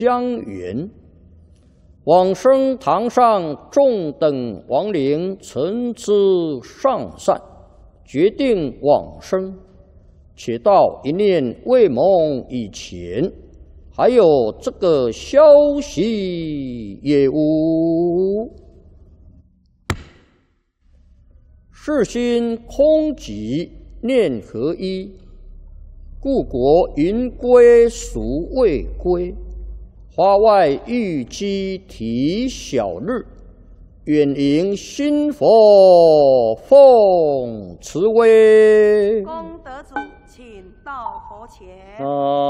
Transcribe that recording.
相缘。往生堂上众等亡灵诚知上善，决定往生，且到一念未蒙以前，还有这个消息也无。世心空寂，念合一，故国云归孰未归？花外玉鸡啼小日，远迎新佛奉慈威。 功德主，请到佛前。